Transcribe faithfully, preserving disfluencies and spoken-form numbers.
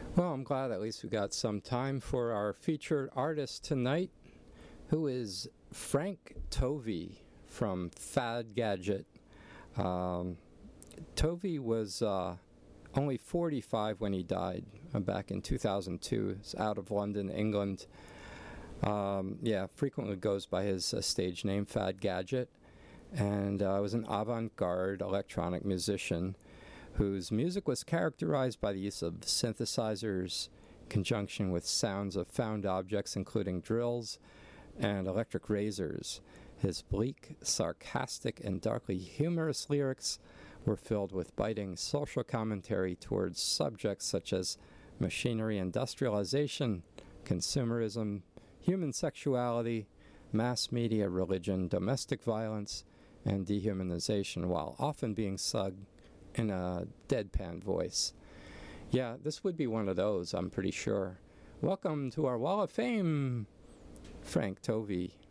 Well, I'm glad at least we got some time for our featured artist tonight, who is Frank Tovey from Fad Gadget. Um, Tovey was uh, only forty-five when he died, uh, back in two thousand two. He's out of London, England. Um, yeah, frequently goes by his uh, stage name, Fad Gadget, and uh, was an avant-garde electronic musician whose music was characterized by the use of synthesizers in conjunction with sounds of found objects, including drills and electric razors. His bleak, sarcastic, and darkly humorous lyrics were filled with biting social commentary towards subjects such as machinery industrialization, consumerism, human sexuality, mass media, religion, domestic violence, and dehumanization, while often being sung in a deadpan voice. Yeah, this would be one of those, I'm pretty sure. Welcome to our Wall of Fame, Frank Tovey.